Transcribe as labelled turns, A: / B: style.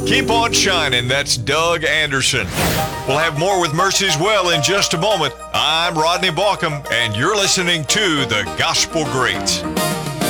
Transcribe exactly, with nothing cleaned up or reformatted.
A: Keep on shining. That's Doug Anderson. We'll have more with Mercy's Well in just a moment. I'm Rodney Baucom, and you're listening to The Gospel Greats.